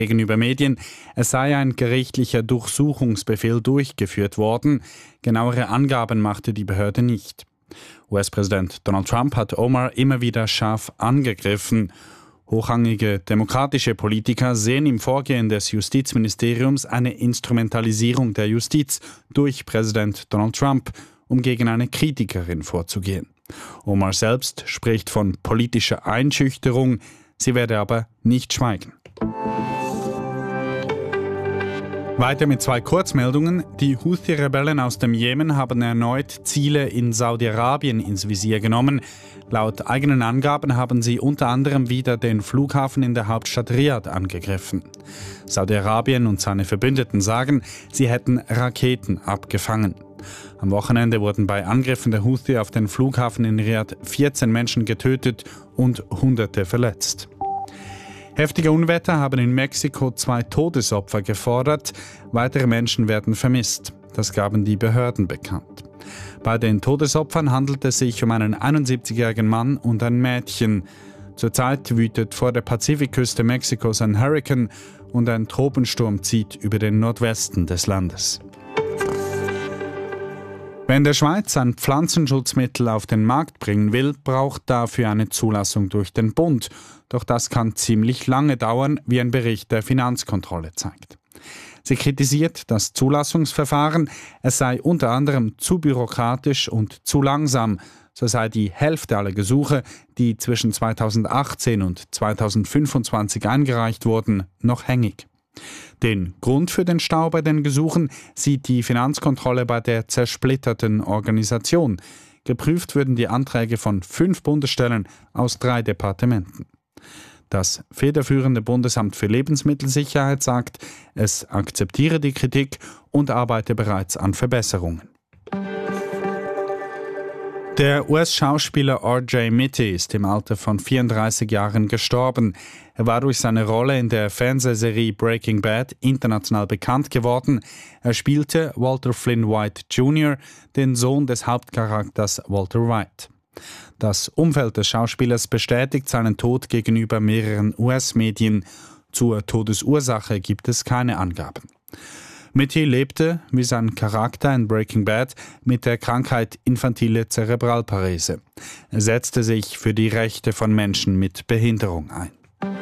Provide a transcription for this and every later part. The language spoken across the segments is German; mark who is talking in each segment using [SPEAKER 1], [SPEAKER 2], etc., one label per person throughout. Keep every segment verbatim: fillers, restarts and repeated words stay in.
[SPEAKER 1] Gegenüber Medien, es sei ein gerichtlicher Durchsuchungsbefehl durchgeführt worden. Genauere Angaben machte die Behörde nicht. U S-Präsident Donald Trump hat Omar immer wieder scharf angegriffen. Hochrangige demokratische Politiker sehen im Vorgehen des Justizministeriums eine Instrumentalisierung der Justiz durch Präsident Donald Trump, um gegen eine Kritikerin vorzugehen. Omar selbst spricht von politischer Einschüchterung, sie werde aber nicht schweigen. Weiter mit zwei Kurzmeldungen. Die Houthi-Rebellen aus dem Jemen haben erneut Ziele in Saudi-Arabien ins Visier genommen. Laut eigenen Angaben haben sie unter anderem wieder den Flughafen in der Hauptstadt Riad angegriffen. Saudi-Arabien und seine Verbündeten sagen, sie hätten Raketen abgefangen. Am Wochenende wurden bei Angriffen der Houthi auf den Flughafen in Riad vierzehn Menschen getötet und Hunderte verletzt. Heftige Unwetter haben in Mexiko zwei Todesopfer gefordert. Weitere Menschen werden vermisst. Das gaben die Behörden bekannt. Bei den Todesopfern handelt es sich um einen einundsiebzigjährigen Mann und ein Mädchen. Zurzeit wütet vor der Pazifikküste Mexikos ein Hurrikan und ein Tropensturm zieht über den Nordwesten des Landes. Wer in der Schweiz ein Pflanzenschutzmittel auf den Markt bringen will, braucht dafür eine Zulassung durch den Bund. Doch das kann ziemlich lange dauern, wie ein Bericht der Finanzkontrolle zeigt. Sie kritisiert das Zulassungsverfahren, es sei unter anderem zu bürokratisch und zu langsam. So sei die Hälfte aller Gesuche, die zwischen zweitausendachtzehn und zweitausendfünfundzwanzig eingereicht wurden, noch hängig. Den Grund für den Stau bei den Gesuchen sieht die Finanzkontrolle bei der zersplitterten Organisation. Geprüft würden die Anträge von fünf Bundesstellen aus drei Departementen. Das federführende Bundesamt für Lebensmittelsicherheit sagt, es akzeptiere die Kritik und arbeite bereits an Verbesserungen. Der U S-Schauspieler R J Mitte ist im Alter von vierunddreißig Jahren gestorben. Er war durch seine Rolle in der Fernsehserie Breaking Bad international bekannt geworden. Er spielte Walter Flynn White Junior, den Sohn des Hauptcharakters Walter White. Das Umfeld des Schauspielers bestätigt seinen Tod gegenüber mehreren U S-Medien. Zur Todesursache gibt es keine Angaben. Mitty lebte, wie sein Charakter in Breaking Bad, mit der Krankheit infantile Zerebralparese. Er setzte sich für die Rechte von Menschen mit Behinderung ein.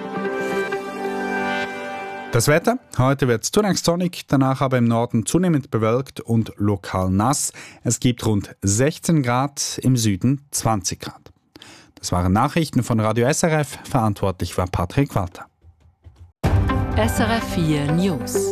[SPEAKER 1] Das Wetter: Heute wird es zunächst sonnig, danach aber im Norden zunehmend bewölkt und lokal nass. Es gibt rund sechzehn Grad, im Süden zwanzig Grad. Das waren Nachrichten von Radio S R F, verantwortlich war Patrick Walter.
[SPEAKER 2] S R F vier News.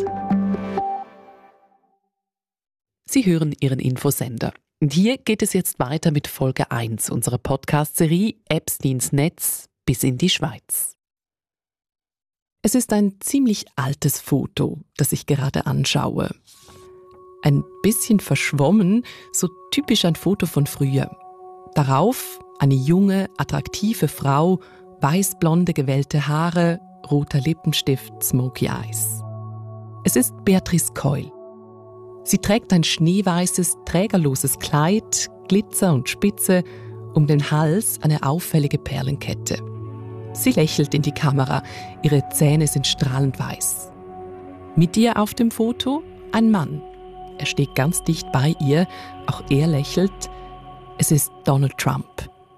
[SPEAKER 2] Sie hören Ihren Infosender. Und hier geht es jetzt weiter mit Folge eins unserer Podcast-Serie Epsteins Netz bis in die Schweiz. Es ist ein ziemlich altes Foto, das ich gerade anschaue. Ein bisschen verschwommen, so typisch ein Foto von früher. Darauf eine junge, attraktive Frau, weißblonde gewellte Haare, roter Lippenstift, Smoky Eyes. Es ist Beatrice Keul. Sie trägt ein schneeweißes, trägerloses Kleid, Glitzer und Spitze, um den Hals eine auffällige Perlenkette. Sie lächelt in die Kamera, ihre Zähne sind strahlend weiß. Mit ihr auf dem Foto ein Mann. Er steht ganz dicht bei ihr, auch er lächelt. Es ist Donald Trump.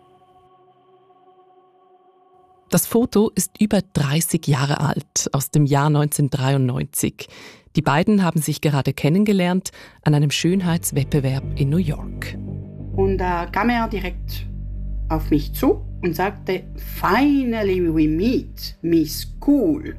[SPEAKER 2] Das Foto ist über dreißig Jahre alt, aus dem Jahr neunzehnhundertdreiundneunzig. Die beiden haben sich gerade kennengelernt an einem Schönheitswettbewerb in New York.
[SPEAKER 3] Und da kam er direkt auf mich zu und sagte, "Finally we meet, Miss Cool."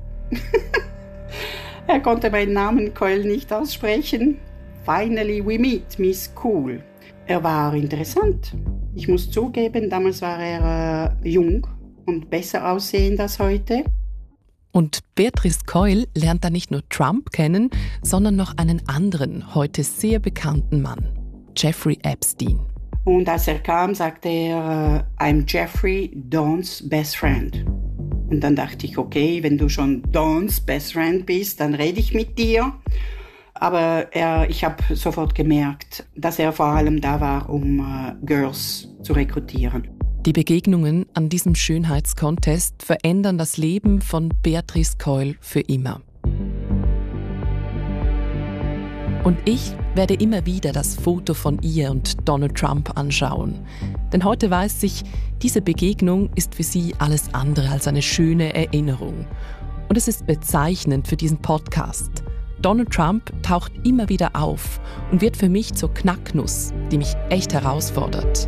[SPEAKER 3] Er konnte meinen Namen Keul nicht aussprechen. "Finally we meet, Miss Cool." Er war interessant. Ich muss zugeben, damals war er äh, jung und besser aussehend als heute.
[SPEAKER 2] Und Beatrice Keul lernt da nicht nur Trump kennen, sondern noch einen anderen, heute sehr bekannten Mann, Jeffrey Epstein.
[SPEAKER 3] Und als er kam, sagte er, "I'm Jeffrey, Don's best friend." Und dann dachte ich, okay, wenn du schon Don's best friend bist, dann rede ich mit dir. Aber er, ich habe sofort gemerkt, dass er vor allem da war, um uh, Girls zu rekrutieren.
[SPEAKER 2] Die Begegnungen an diesem Schönheitscontest verändern das Leben von Beatrice Coyle für immer. Und ich werde immer wieder das Foto von ihr und Donald Trump anschauen. Denn heute weiß ich, diese Begegnung ist für sie alles andere als eine schöne Erinnerung. Und es ist bezeichnend für diesen Podcast. Donald Trump taucht immer wieder auf und wird für mich zur Knacknuss, die mich echt herausfordert.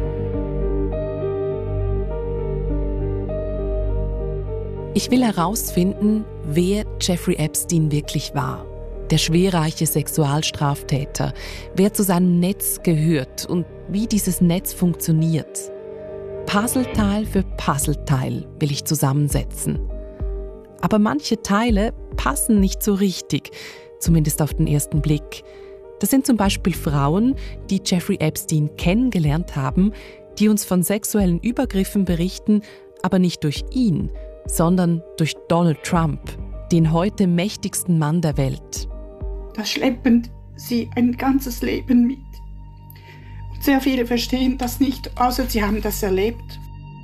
[SPEAKER 2] Ich will herausfinden, wer Jeffrey Epstein wirklich war. Der schwerreiche Sexualstraftäter, wer zu seinem Netz gehört und wie dieses Netz funktioniert. Puzzleteil für Puzzleteil will ich zusammensetzen. Aber manche Teile passen nicht so richtig, zumindest auf den ersten Blick. Das sind zum Beispiel Frauen, die Jeffrey Epstein kennengelernt haben, die uns von sexuellen Übergriffen berichten, aber nicht durch ihn, sondern durch Donald Trump, den heute mächtigsten Mann der Welt.
[SPEAKER 3] Da schleppen sie ein ganzes Leben mit. Und sehr viele verstehen das nicht, außer sie haben das erlebt.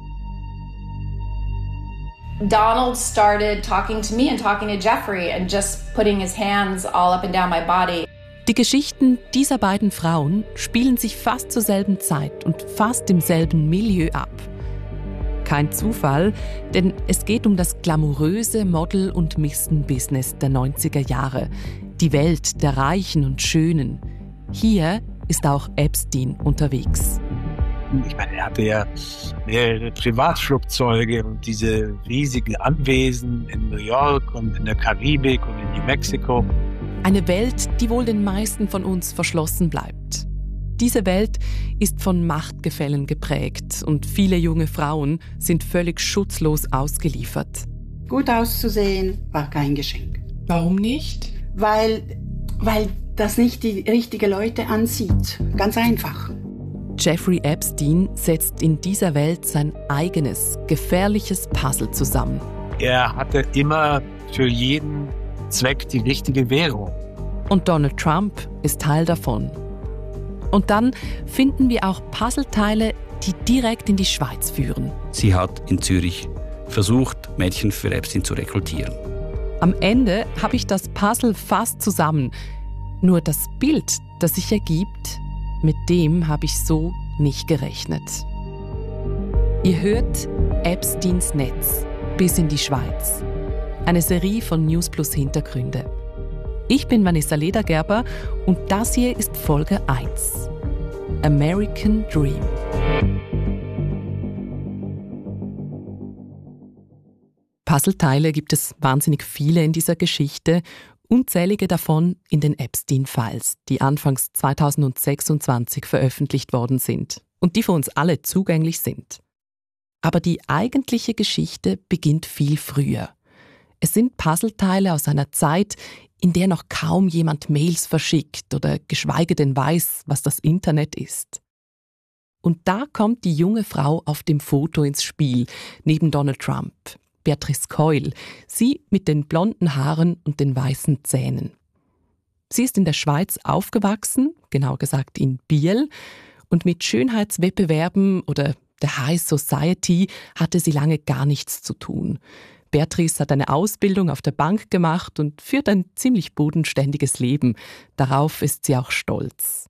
[SPEAKER 4] Donald started talking to me and talking to Jeffrey and just putting his hands all up and down my body.
[SPEAKER 2] Die Geschichten dieser beiden Frauen spielen sich fast zur selben Zeit und fast im selben Milieu ab. Kein Zufall, denn es geht um das glamouröse Model- und Missen-Business der neunziger Jahre. Die Welt der Reichen und Schönen. Hier ist auch Epstein unterwegs.
[SPEAKER 5] Ich meine, er hatte ja mehrere Privatflugzeuge und diese riesigen Anwesen in New York und in der Karibik und in New Mexico.
[SPEAKER 2] Eine Welt, die wohl den meisten von uns verschlossen bleibt. Diese Welt ist von Machtgefällen geprägt und viele junge Frauen sind völlig schutzlos ausgeliefert.
[SPEAKER 3] Gut auszusehen war kein Geschenk.
[SPEAKER 2] Warum nicht?
[SPEAKER 3] Weil, weil das nicht die richtigen Leute anzieht. Ganz einfach.
[SPEAKER 2] Jeffrey Epstein setzt in dieser Welt sein eigenes, gefährliches Puzzle zusammen.
[SPEAKER 5] Er hatte immer für jeden Zweck die richtige Währung.
[SPEAKER 2] Und Donald Trump ist Teil davon. Und dann finden wir auch Puzzleteile, die direkt in die Schweiz führen.
[SPEAKER 6] Sie hat in Zürich versucht, Mädchen für Epstein zu rekrutieren.
[SPEAKER 2] Am Ende habe ich das Puzzle fast zusammen. Nur das Bild, das sich ergibt, mit dem habe ich so nicht gerechnet. Ihr hört Epsteins Netz bis in die Schweiz. Eine Serie von News Plus Hintergründe. Ich bin Vanessa Ledergerber und das hier ist Folge eins. American Dream. Puzzleteile gibt es wahnsinnig viele in dieser Geschichte, unzählige davon in den Epstein-Files, die anfangs zweitausendsechsundzwanzig veröffentlicht worden sind und die für uns alle zugänglich sind. Aber die eigentliche Geschichte beginnt viel früher. Es sind Puzzleteile aus einer Zeit, in der noch kaum jemand Mails verschickt oder geschweige denn weiß, was das Internet ist. Und da kommt die junge Frau auf dem Foto ins Spiel, neben Donald Trump. Beatrice Coyle, sie mit den blonden Haaren und den weißen Zähnen. Sie ist in der Schweiz aufgewachsen, genau gesagt in Biel, und mit Schönheitswettbewerben oder der High Society hatte sie lange gar nichts zu tun. Beatrice hat eine Ausbildung auf der Bank gemacht und führt ein ziemlich bodenständiges Leben. Darauf ist sie auch stolz.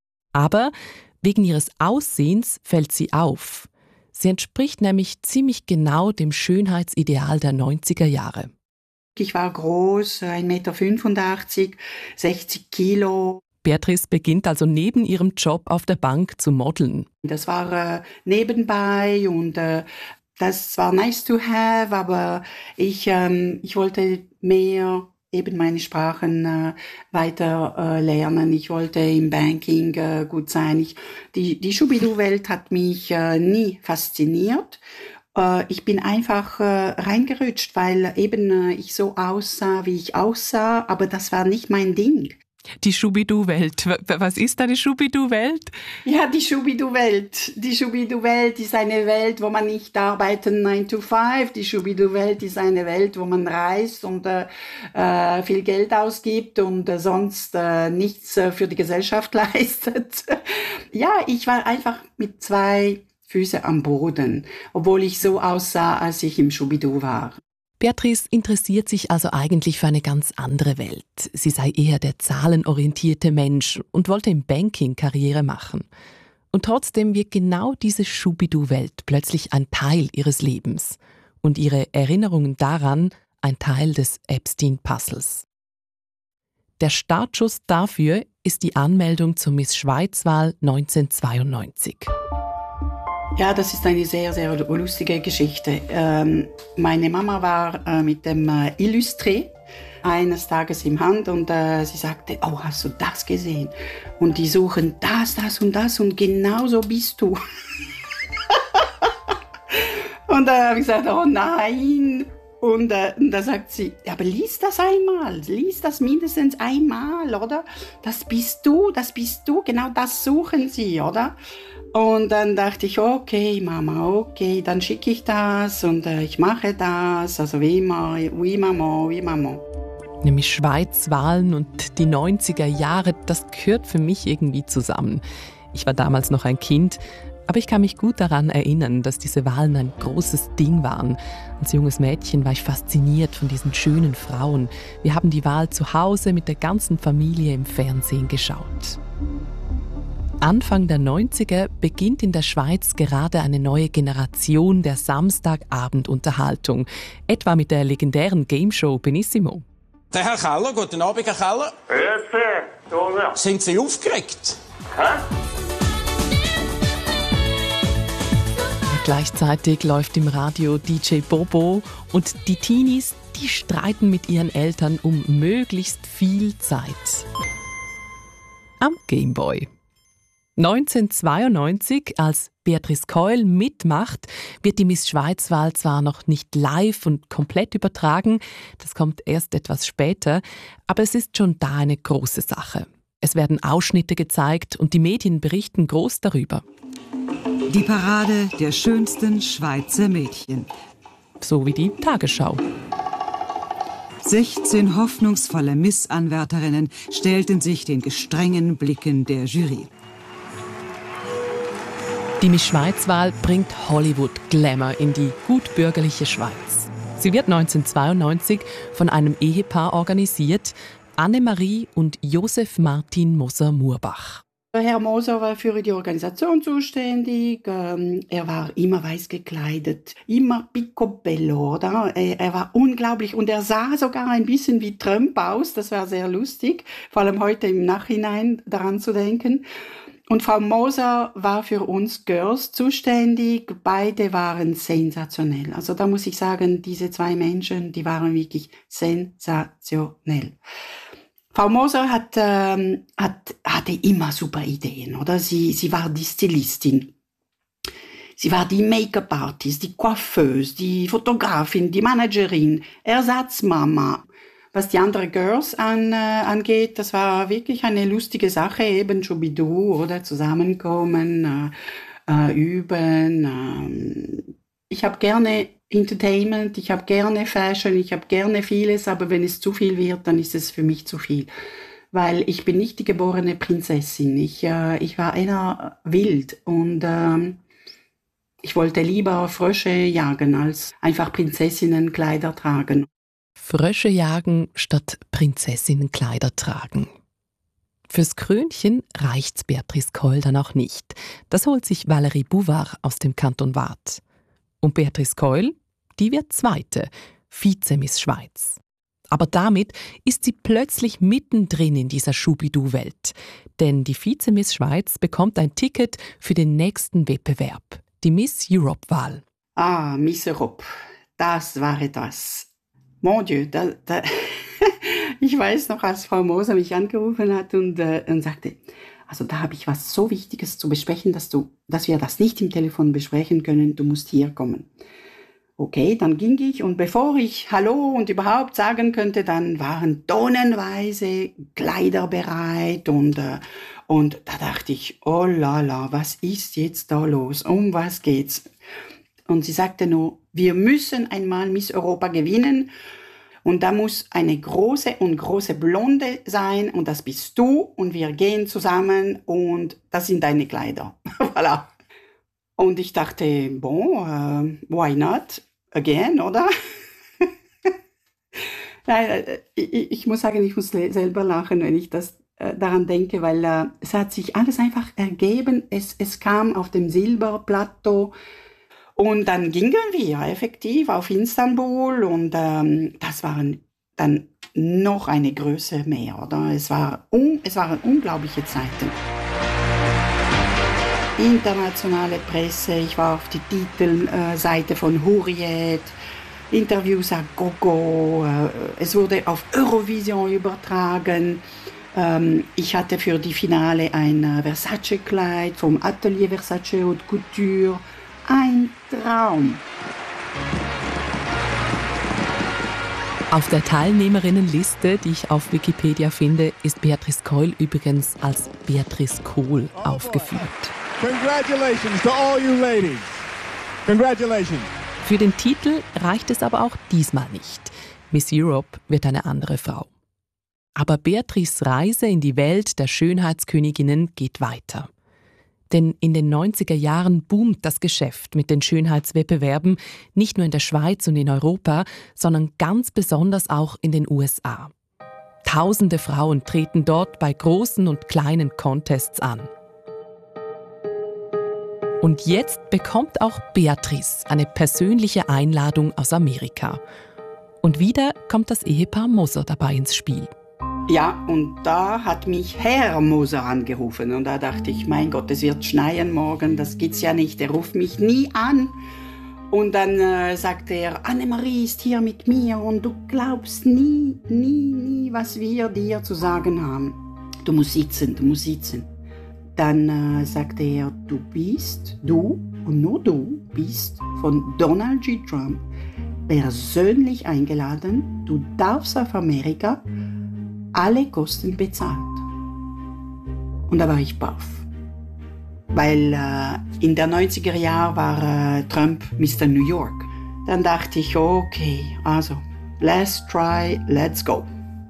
[SPEAKER 2] Aber wegen ihres Aussehens fällt sie auf. Sie entspricht nämlich ziemlich genau dem Schönheitsideal der neunziger Jahre.
[SPEAKER 3] Ich war groß, ein Meter fünfundachtzig, sechzig Kilo.
[SPEAKER 2] Beatrice beginnt also neben ihrem Job auf der Bank zu modeln.
[SPEAKER 3] Das war äh, nebenbei und äh, das war nice to have, aber ich, ähm, ich wollte mehr eben meine Sprachen äh, weiter äh, lernen. Ich wollte im Banking äh, gut sein. Ich, die die Schubidu-Welt hat mich äh, nie fasziniert. Äh, ich bin einfach äh, reingerutscht, weil eben äh, ich so aussah, wie ich aussah, aber das war nicht mein Ding.
[SPEAKER 2] Die Schubidu-Welt. Was ist eine Schubidu-Welt?
[SPEAKER 3] Ja, die Schubidu-Welt. Die Schubidu-Welt ist eine Welt, wo man nicht arbeitet nine to five. Die Schubidu-Welt ist eine Welt, wo man reist und äh, äh, viel Geld ausgibt und äh, sonst äh, nichts äh, für die Gesellschaft leistet. Ja, ich war einfach mit zwei Füße am Boden, obwohl ich so aussah, als ich im Schubidu war.
[SPEAKER 2] Beatrice interessiert sich also eigentlich für eine ganz andere Welt. Sie sei eher der zahlenorientierte Mensch und wollte im Banking Karriere machen. Und trotzdem wird genau diese Schubidu-Welt plötzlich ein Teil ihres Lebens und ihre Erinnerungen daran ein Teil des Epstein-Puzzles. Der Startschuss dafür ist die Anmeldung zur Miss Schweiz-Wahl neunzehnhundertzweiundneunzig.
[SPEAKER 3] Ja, das ist eine sehr, sehr lustige Geschichte. Ähm, meine Mama war äh, mit dem äh, Illustré eines Tages im Hand und äh, sie sagte, oh, hast du das gesehen? Und die suchen das, das und das und genau so bist du. Und da äh, habe ich gesagt, oh nein. Und äh, da sagt sie, ja, aber lies das einmal, lies das mindestens einmal, oder? Das bist du, das bist du, genau das suchen sie, oder? Und dann dachte ich, okay, Mama, okay, dann schicke ich das und äh, ich mache das, also wie immer, oui, Mama, oui, Mama.
[SPEAKER 2] Nämlich Schweiz-Wahlen und die neunziger Jahre, das gehört für mich irgendwie zusammen. Ich war damals noch ein Kind, aber ich kann mich gut daran erinnern, dass diese Wahlen ein großes Ding waren. Als junges Mädchen war ich fasziniert von diesen schönen Frauen. Wir haben die Wahl zu Hause mit der ganzen Familie im Fernsehen geschaut. Anfang der neunziger beginnt in der Schweiz gerade eine neue Generation der Samstagabendunterhaltung, etwa mit der legendären Gameshow Benissimo.
[SPEAKER 7] Der Herr Keller, guten Abend, Herr Keller.
[SPEAKER 8] Grüezi,
[SPEAKER 7] Sind Sie aufgeregt?
[SPEAKER 8] Hä?
[SPEAKER 2] Gleichzeitig läuft im Radio D J Bobo und die Teenies, die streiten mit ihren Eltern um möglichst viel Zeit am Gameboy. neunzehnhundertzweiundneunzig, als Beatrice Keul mitmacht, wird die Miss Schweiz-Wahl zwar noch nicht live und komplett übertragen, das kommt erst etwas später, aber es ist schon da eine große Sache. Es werden Ausschnitte gezeigt und die Medien berichten groß darüber.
[SPEAKER 9] Die Parade der schönsten Schweizer Mädchen.
[SPEAKER 2] So wie die Tagesschau.
[SPEAKER 9] sechzehn hoffnungsvolle Missanwärterinnen stellten sich den gestrengen Blicken der Jury.
[SPEAKER 2] Die Miss Schweiz-Wahl bringt Hollywood-Glamour in die gutbürgerliche Schweiz. Sie wird neunzehnhundertzweiundneunzig von einem Ehepaar organisiert, Annemarie und Josef Martin Moser-Murbach.
[SPEAKER 3] Herr Moser war für die Organisation zuständig. Er war immer weiß gekleidet, immer picobello, oder? Er war unglaublich und er sah sogar ein bisschen wie Trump aus. Das war sehr lustig, vor allem heute im Nachhinein daran zu denken. Und Frau Moser war für uns Girls zuständig. Beide waren sensationell. Also da muss ich sagen, diese zwei Menschen, die waren wirklich sensationell. Frau Moser hat, ähm, hat, hatte immer super Ideen, oder? Sie, sie war die Stilistin. Sie war die Make-up-Artist, die Coiffeuse, die Fotografin, die Managerin, Ersatzmama. Was die anderen Girls an, äh, angeht, das war wirklich eine lustige Sache, eben Schubidu, oder zusammenkommen, äh, äh, üben. Äh. Ich habe gerne Entertainment, ich habe gerne Fashion, ich habe gerne vieles, aber wenn es zu viel wird, dann ist es für mich zu viel. Weil ich bin nicht die geborene Prinzessin, ich, äh, ich war eher wild und äh, ich wollte lieber Frösche jagen, als einfach Prinzessinnenkleider tragen.
[SPEAKER 2] Frösche jagen statt Prinzessinnenkleider tragen. Fürs Krönchen reicht's Beatrice Keul dann auch nicht. Das holt sich Valérie Bouvard aus dem Kanton Waadt. Und Beatrice Keul, die wird Zweite, Vize-Miss Schweiz. Aber damit ist sie plötzlich mittendrin in dieser Schubidu-Welt. Denn die Vize-Miss Schweiz bekommt ein Ticket für den nächsten Wettbewerb, die Miss Europe-Wahl.
[SPEAKER 3] Ah, Miss Europe, das war etwas. Mon Dieu, da, da ich weiß noch, als Frau Moser mich angerufen hat und, äh, und sagte, also da habe ich was so Wichtiges zu besprechen, dass, du, dass wir das nicht im Telefon besprechen können, du musst hier kommen. Okay, dann ging ich und bevor ich Hallo und überhaupt sagen könnte, dann waren tonnenweise Kleider bereit und, äh, und da dachte ich, oh la la, was ist jetzt da los, um was geht's? Und sie sagte nur, wir müssen einmal Miss Europa gewinnen und da muss eine große und große Blonde sein und das bist du und wir gehen zusammen und das sind deine Kleider. Voilà. Und ich dachte, bon, uh, why not again, oder? Nein, ich, ich muss sagen, ich muss selber lachen, wenn ich das äh, daran denke, weil äh, es hat sich alles einfach ergeben. Es, es kam auf dem Silberplateau und dann gingen wir effektiv auf Istanbul und ähm, das waren dann noch eine Größe mehr, oder? Es, war un, es waren unglaubliche Zeiten. Internationale Presse, ich war auf die Titelseite von Hurriyet, Interviews à gogo, es wurde auf Eurovision übertragen. Ich hatte für die Finale ein Versace-Kleid vom Atelier Versace Haute Couture. Ein Traum.
[SPEAKER 2] Auf der Teilnehmerinnenliste, die ich auf Wikipedia finde, ist Beatrice Keul übrigens als Beatrice Kohl aufgeführt.
[SPEAKER 10] Congratulations to all you ladies. Congratulations.
[SPEAKER 2] Für den Titel reicht es aber auch diesmal nicht. Miss Europe wird eine andere Frau. Aber Beatrices Reise in die Welt der Schönheitsköniginnen geht weiter. Denn in den neunziger Jahren boomt das Geschäft mit den Schönheitswettbewerben, nicht nur in der Schweiz und in Europa, sondern ganz besonders auch in den U S A. Tausende Frauen treten dort bei großen und kleinen Contests an. Und jetzt bekommt auch Beatrice eine persönliche Einladung aus Amerika. Und wieder kommt das Ehepaar Moser dabei ins Spiel.
[SPEAKER 3] Ja, und da hat mich Herr Moser angerufen. Und da dachte ich, mein Gott, es wird schneien morgen, das gibt's ja nicht. Er ruft mich nie an. Und dann äh, sagte er, Annemarie ist hier mit mir und du glaubst nie, nie, nie, was wir dir zu sagen haben. Du musst sitzen, du musst sitzen. Dann äh, sagte er, du bist, du und nur du bist von Donald J. Trump persönlich eingeladen. Du darfst auf Amerika, alle Kosten bezahlt. Und da war ich baff. Weil äh, in den neunziger Jahren war äh, Trump Mister New York. Dann dachte ich, okay, also, let's try, let's go.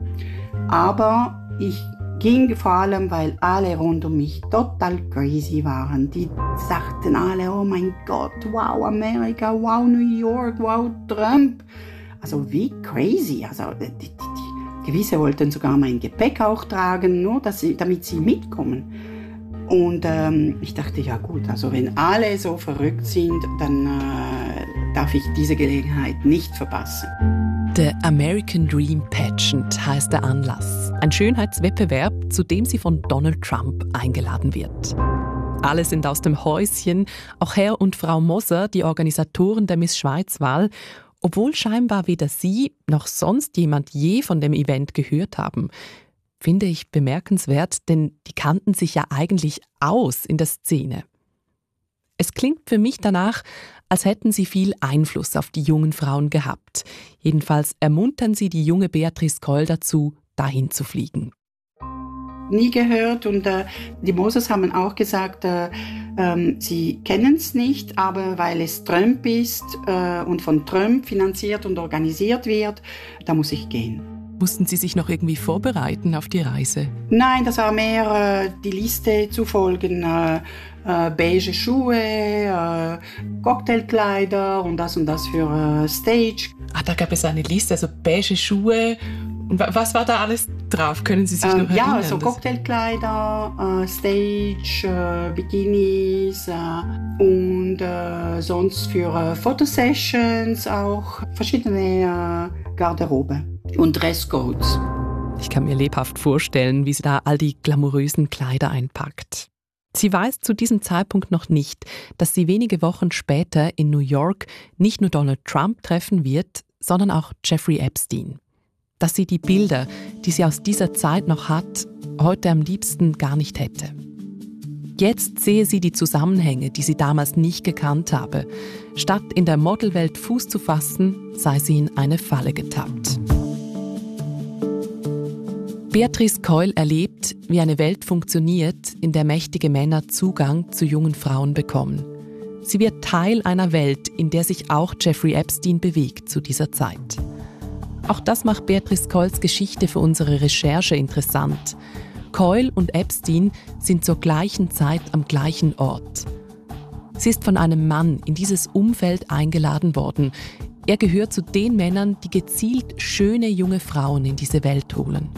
[SPEAKER 3] Aber ich ging vor allem, weil alle rund um mich total crazy waren. Die sagten alle, oh mein Gott, wow Amerika, wow New York, wow Trump. Also wie crazy. Also die, die, die, gewisse wollten sogar mein Gepäck auch tragen, nur dass sie, damit sie mitkommen. Und ähm, ich dachte, ja gut, also wenn alle so verrückt sind, dann äh, darf ich diese Gelegenheit nicht verpassen.
[SPEAKER 2] The American Dream Pageant heißt der Anlass. Ein Schönheitswettbewerb, zu dem sie von Donald Trump eingeladen wird. Alle sind aus dem Häuschen, auch Herr und Frau Moser, die Organisatoren der Miss Schweiz-Wahl, obwohl scheinbar weder sie noch sonst jemand je von dem Event gehört haben. Finde ich bemerkenswert, denn die kannten sich ja eigentlich aus in der Szene. Es klingt für mich danach, als hätten sie viel Einfluss auf die jungen Frauen gehabt. Jedenfalls ermuntern sie die junge Beatrice Keul dazu, dahin zu fliegen.
[SPEAKER 3] Nie gehört und äh, die Mosers haben auch gesagt, äh, äh, sie kennen es nicht, aber weil es Trump ist äh, und von Trump finanziert und organisiert wird, da muss ich gehen.
[SPEAKER 2] Mussten Sie sich noch irgendwie vorbereiten auf die Reise?
[SPEAKER 3] Nein, das war mehr äh, die Liste zu folgen. Äh, äh, beige Schuhe, äh, Cocktailkleider und das und das für äh, Stage.
[SPEAKER 2] Ah, da gab es eine Liste, also beige Schuhe. Und was war da alles drauf? Können Sie sich äh, noch erinnern?
[SPEAKER 3] Ja, also Cocktailkleider, äh, Stage, äh, Bikinis äh, und äh, sonst für äh, Fotosessions auch verschiedene äh, Garderobe. Und Dresscodes.
[SPEAKER 2] Ich kann mir lebhaft vorstellen, wie sie da all die glamourösen Kleider einpackt. Sie weiß zu diesem Zeitpunkt noch nicht, dass sie wenige Wochen später in New York nicht nur Donald Trump treffen wird, sondern auch Jeffrey Epstein. Dass sie die Bilder, die sie aus dieser Zeit noch hat, heute am liebsten gar nicht hätte. Jetzt sehe sie die Zusammenhänge, die sie damals nicht gekannt habe. Statt in der Modelwelt Fuß zu fassen, sei sie in eine Falle getappt. Beatrice Keul erlebt, wie eine Welt funktioniert, in der mächtige Männer Zugang zu jungen Frauen bekommen. Sie wird Teil einer Welt, in der sich auch Jeffrey Epstein bewegt zu dieser Zeit. Auch das macht Beatrice Keuls Geschichte für unsere Recherche interessant. Keul und Epstein sind zur gleichen Zeit am gleichen Ort. Sie ist von einem Mann in dieses Umfeld eingeladen worden. Er gehört zu den Männern, die gezielt schöne junge Frauen in diese Welt holen.